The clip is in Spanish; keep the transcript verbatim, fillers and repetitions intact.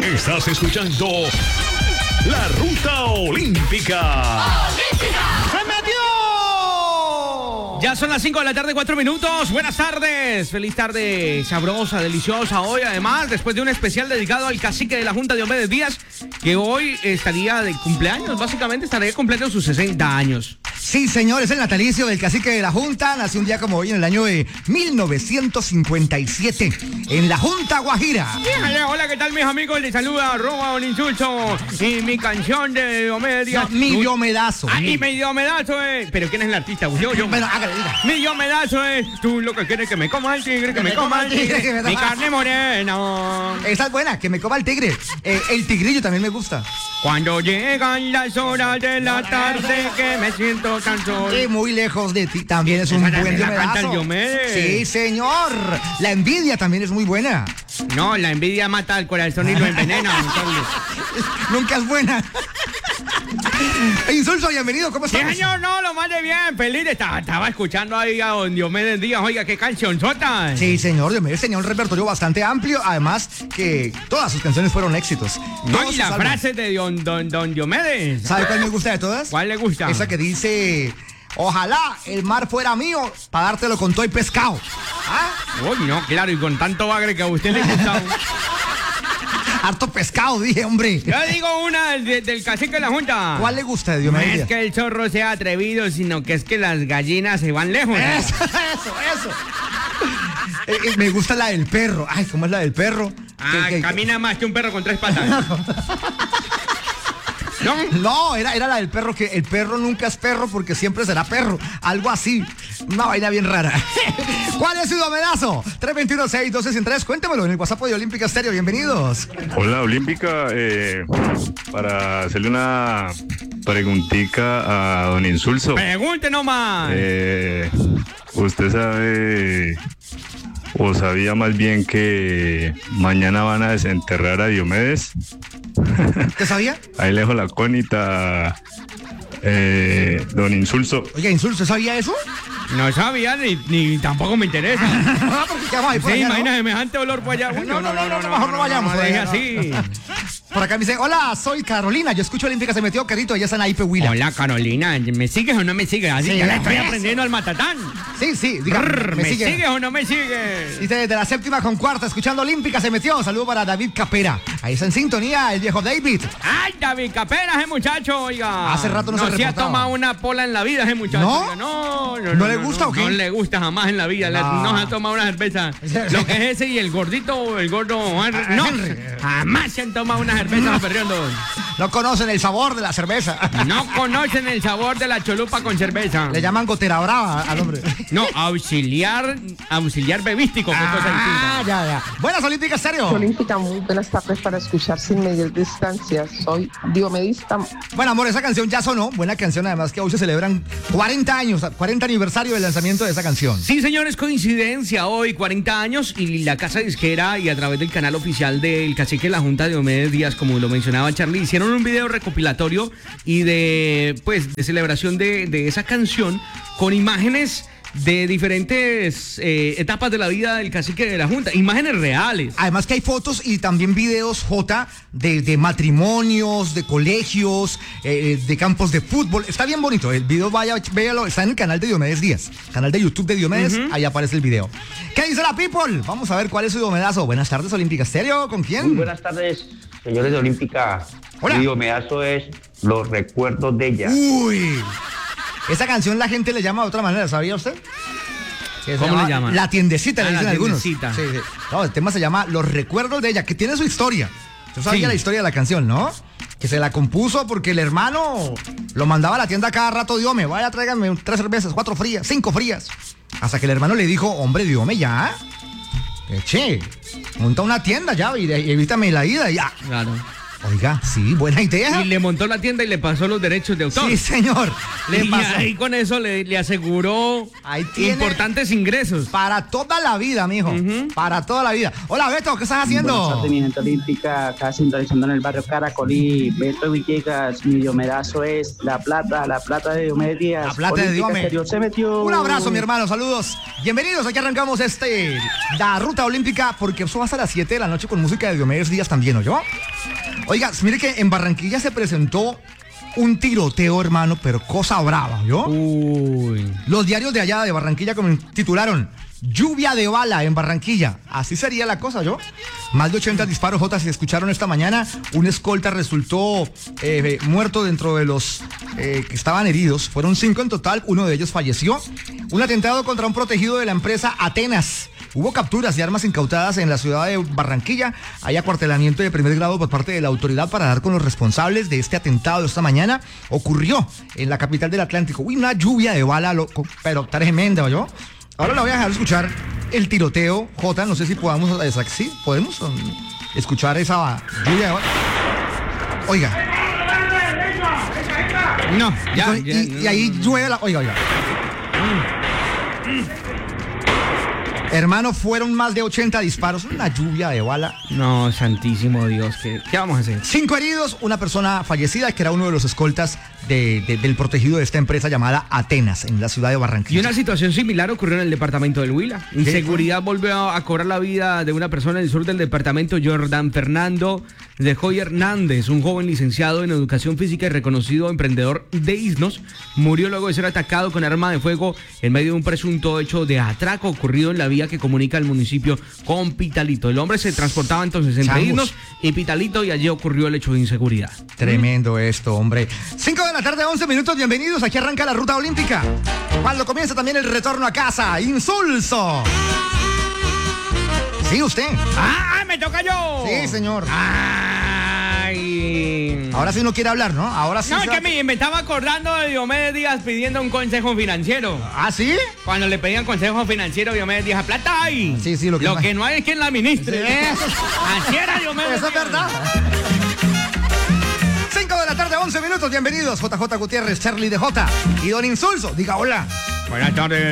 Estás escuchando La Ruta Olímpica. ¡Se metió! Ya son las cinco de la tarde, cuatro minutos. Buenas tardes. Feliz tarde, sabrosa, deliciosa. Hoy, además, después de un especial dedicado al cacique de la Junta, Diomedes Díaz, que hoy estaría de cumpleaños, básicamente estaría cumpliendo sus sesenta años. Sí, señor, es el natalicio del cacique de la Junta. Nació un día como hoy en el año de mil novecientos cincuenta y siete, en la Junta Guajira. Hola, hola, ¿qué tal, mis amigos? Les saluda Roma un insulto y mi canción de Diomedes Díaz. No, mi Diomedazo. Ah, y mi Diomedazo es... ¿Pero quién es el artista? Yo, yo. Bueno, hágale, diga. Mi Diomedazo es... Tú lo que quieres que me coma el tigre, que me coma el tigre, que me mi coma- carne morena. Esa es buena, que me coma el tigre. Eh, el tigrillo también me gusta. Cuando llegan las horas de la tarde que me siento tan solo. Y muy lejos de ti también es un Esa buen también la canta el Diomedazo. Diomedes. Sí, señor. La envidia también es muy buena. No, la envidia mata al corazón y lo envenena. Nunca es buena. Insulso, bienvenido, ¿cómo Sí, estás? señor, no, lo más de bien, feliz. Estaba, estaba escuchando ahí a don Diomedes Díaz. Oiga, qué canción sota. Sí, señor, Diomedes tenía un repertorio bastante amplio, además que todas sus canciones fueron éxitos. No, Todos y sus la álbumes. frase de don, don, don Diomedes. ¿Sabe cuál me gusta de todas? ¿Cuál le gusta? Esa que dice: ojalá el mar fuera mío para dártelo con todo y pescado. ¿Ah? Uy, no, claro, y con tanto bagre que a usted le gusta. Harto pescado, dije, hombre. Yo digo una de- del cacique de la Junta. ¿Cuál le gusta de No Diomedes es Díaz? que el zorro sea atrevido, sino que es que las gallinas se van lejos. Eso, eso, eso. Eh, eh, me gusta la del perro. Ay, ¿cómo es la del perro? Ah, Que- que- camina más que un perro con tres patas. ¿No? No, era, era la del perro, que el perro nunca es perro porque siempre será perro. Algo así. Una vaina bien rara. ¿Cuál es su Diomedazo? tres dos uno, seis uno dos seis tres. Cuéntemelo en el WhatsApp de Olímpica Estéreo. Bienvenidos. Hola Olímpica, eh, para hacerle una preguntica a don Insulso. Pregunte nomás. Eh, ¿Usted sabe o sabía más bien que mañana van a desenterrar a Diomedes? ¿Te sabía? Ahí le dejo la cónita, eh, don Insulso. Oiga, Insulso, ¿sabía eso? No sabía ni, ni tampoco me interesa. Ah, porque quedamos ahí por Sí, allá, ¿no? imagina semejante olor por allá. Uy, No, no, no, no, no, mejor no vayamos por deje allá, ¿no? así. Por acá me dice: hola, soy Carolina. Yo escucho Olímpica, se metió, carito. Allá están ahí, Pehuila. Hola, Carolina, ¿me sigues o no me sigues? Así Sí, ya la estoy eso. aprendiendo al matatán. Sí, sí, dígame. Brr, me ¿Me sigue. sigues o no me sigues? Dice: desde la séptima con cuarta, escuchando Olímpica, se metió. Saludo para David Capera. Ahí está en sintonía el viejo David. Ay, David Capera, ese muchacho, oiga. Hace rato no se se ha reportaba. tomado una pola en la vida ese muchacho. ¿No? oiga. No, no, ¿No le gusta o qué? No le gusta jamás en la vida. le- No. No, se ha tomado una cerveza. Lo que es ese y el gordito, el gordo Henry. No, Henry. jamás se han tomado una cerveza los perriondos. No conocen el sabor de la cerveza. No conocen el sabor de la cholupa con cerveza. Le llaman gotera brava al hombre. No, auxiliar, auxiliar bebístico, que es cosa Ah, distinta. ya, ya. Buenas Olímpicas, serio. Olímpica, muy buenas tardes para escuchar sin medir distancias. Soy diomedista. Bueno, amor, esa canción ya sonó. Buena canción, además que hoy se celebran cuarenta años, cuarenta aniversario del lanzamiento de esa canción. Sí, señores, coincidencia, hoy cuarenta años y la casa disquera y a través del canal oficial del cacique de la Junta, Diomedes Díaz, como lo mencionaba Charlie, hicieron un video recopilatorio y de, pues, de celebración de, de esa canción con imágenes de diferentes eh, etapas de la vida del cacique de la Junta, imágenes reales. Además que hay fotos y también videos, J, de, de matrimonios, de colegios, eh, de campos de fútbol. Está bien bonito. El video, vaya, véalo, está en el canal de Diomedes Díaz. Canal de YouTube de Diomedes, Uh-huh. ahí aparece el video. ¿Qué dice la people? Vamos a ver cuál es su Diomedazo. Buenas tardes, Olímpica Estéreo. ¿Con quién? Muy buenas tardes, señores de Olímpica. Hola. Mi Diomedazo es Los recuerdos de ella. Uy. Esa canción la gente le llama de otra manera, ¿sabía usted? Que se ¿Cómo llama le llaman? La tiendecita, Ah, le La dicen algunos. Tiendecita. Sí, sí. No, el tema se llama Los recuerdos de ella, que tiene su historia. Yo sabía Sí. la historia de la canción, ¿no? Que se la compuso porque el hermano lo mandaba a la tienda cada rato. Diome, vaya, tráigame tres cervezas, cuatro frías, cinco frías. Hasta que el hermano le dijo: hombre, Diome, ya. Che, monta una tienda ya y y evítame la ida y ya. Claro. Oiga, sí, buena idea. Y le montó la tienda y le pasó los derechos de autor. Sí, señor. Le y pasó. ahí con eso le, le aseguró Ahí tiene- importantes ingresos. Para toda la vida, mijo. Para toda la vida. Hola, Beto, ¿qué estás haciendo? Buenas tardes, mi gente olímpica, acá sintonizando en el barrio Caracolí. Beto Villegas, mi diomedazo es La Plata, La Plata de Diomedes Díaz. La Plata de Olímpica Diomedes. Exterior se metió. Un abrazo, mi hermano, saludos. Bienvenidos, aquí arrancamos este, la ruta olímpica, porque eso va hasta las siete de la noche con música de Diomedes Díaz también, ¿oyó? Oiga, mire que en Barranquilla se presentó un tiroteo, hermano, pero cosa brava, ¿yo? Uy. Los diarios de allá de Barranquilla como titularon Lluvia de bala en Barranquilla. Así sería la cosa, ¿yo? Más de ochenta disparos, J, se escucharon esta mañana. Un escolta resultó eh, muerto dentro de los eh, que estaban heridos. Fueron cinco en total, uno de ellos falleció. Un atentado contra un protegido de la empresa Atenas. Hubo capturas de armas incautadas en la ciudad de Barranquilla. Hay acuartelamiento de primer grado por parte de la autoridad para dar con los responsables de este atentado de esta mañana. Ocurrió en la capital del Atlántico. Uy, una lluvia de bala, loco, pero tremenda, ¿yo? Ahora la voy a dejar escuchar el tiroteo, J. No sé si podamos, sí, podemos um, escuchar esa lluvia de bala. Oiga. No, ya, y, ya, y- no, y ahí no, llueve la. Oiga, oiga. Hermano, fueron más de ochenta disparos, una lluvia de bala. No, santísimo Dios, ¿qué, qué vamos a hacer? Cinco heridos, una persona fallecida que era uno de los escoltas de, de- del protegido de esta empresa llamada Atenas en la ciudad de Y Barranquilla. una situación similar ocurrió en el departamento del Huila. Inseguridad volvió a cobrar la vida de una persona en el sur del departamento, Jordan Fernando de Joy Hernández, un joven licenciado en educación física y reconocido emprendedor de Isnos, murió luego de ser atacado con arma de fuego en medio de un presunto hecho de atraco ocurrido en la vía que comunica el municipio con Pitalito. El hombre se transportaba entonces entre Changos. Isnos y Pitalito y allí ocurrió el hecho de inseguridad. Tremendo esto, hombre. cinco de la tarde, once minutos, bienvenidos. Aquí arranca la ruta olímpica. Cuando comienza también el retorno a casa, Insulso. Sí, usted. ¡Ah, me toca yo! Sí, señor. ¡Ay! Ahora sí no quiere hablar, ¿no? Ahora sí. No, se es va- que me, me estaba acordando de Diomedes Díaz pidiendo un consejo financiero. ¿Ah, sí? Cuando le pedían consejo financiero, Diomedes Díaz, plata hay. Sí, sí, lo que más- no hay es quien la administre. Sí. Así era Diomedes Eso es Díaz. verdad. cinco de la tarde, once minutos, bienvenidos. J J Gutiérrez, Charlie de J y Don Insulso. Diga hola. Buenas tardes.